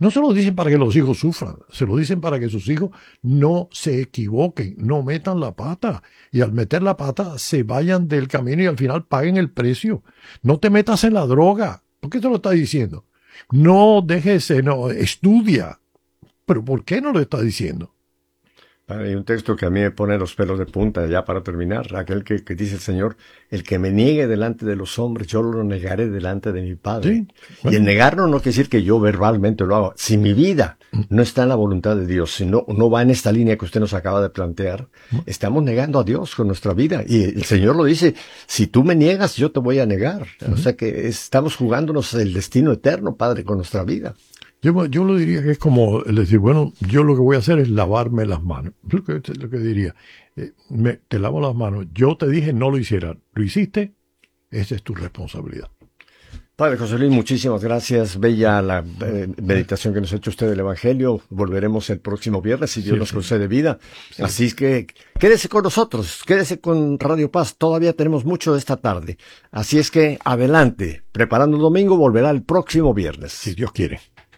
No se lo dicen para que los hijos sufran, se lo dicen para que sus hijos no se equivoquen, no metan la pata. Y al meter la pata se vayan del camino y al final paguen el precio. No te metas en la droga. ¿Por qué te lo está diciendo? No dejes, no, estudia. ¿Pero por qué no lo está diciendo? Hay un texto que a mí me pone los pelos de punta, ya para terminar, aquel que dice el Señor: el que me niegue delante de los hombres, yo lo negaré delante de mi Padre. Sí, bueno. Y el negarlo no quiere decir que yo verbalmente lo hago. Si mi vida no está en la voluntad de Dios, si no va en esta línea que usted nos acaba de plantear, estamos negando a Dios con nuestra vida. Y el Señor lo dice: si tú me niegas, yo te voy a negar. O sea que estamos jugándonos el destino eterno, Padre, con nuestra vida. Yo lo diría que es como decir, bueno, yo lo que voy a hacer es lavarme las manos. Lo que diría, te lavo las manos. Yo te dije no lo hicieras. ¿Lo hiciste? Esa es tu responsabilidad. Padre José Luis, muchísimas gracias. Bella la meditación que nos ha hecho usted del Evangelio. Volveremos el próximo viernes, si Dios nos concede vida. Sí. Así es que quédese con nosotros, quédese con Radio Paz. Todavía tenemos mucho de esta tarde. Así es que adelante. Preparando el domingo volverá el próximo viernes. Si Dios quiere.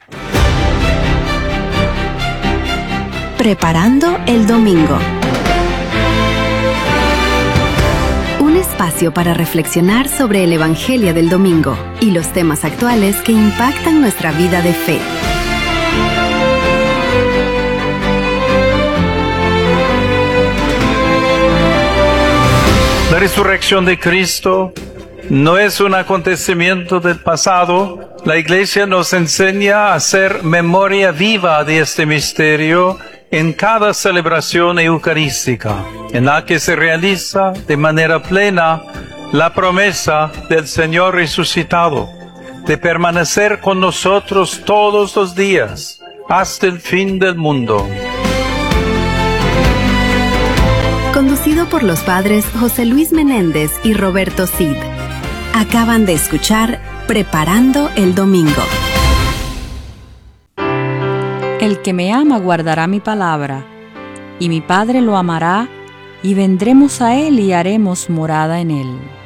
Preparando el domingo. Un espacio para reflexionar sobre el Evangelio del domingo y los temas actuales que impactan nuestra vida de fe. La resurrección de Cristo no es un acontecimiento del pasado. La Iglesia nos enseña a hacer memoria viva de este misterio en cada celebración eucarística, en la que se realiza de manera plena la promesa del Señor resucitado, de permanecer con nosotros todos los días, hasta el fin del mundo. Conducido por los padres José Luis Menéndez y Roberto Cid. Acaban de escuchar Preparando el Domingo. El que me ama guardará mi palabra, y mi Padre lo amará, y vendremos a él y haremos morada en él.